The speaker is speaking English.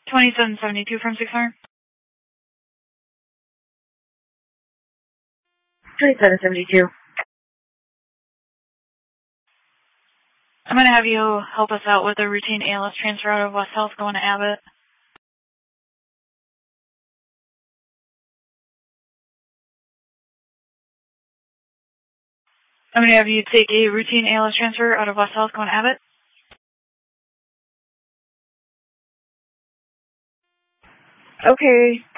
2772 from 600. 2772. I'm going to have you help us out with a routine ALS transfer out of West Health going to Abbott. I'm going to have you take a routine ALS transfer out of West Health going to Abbott. Okay.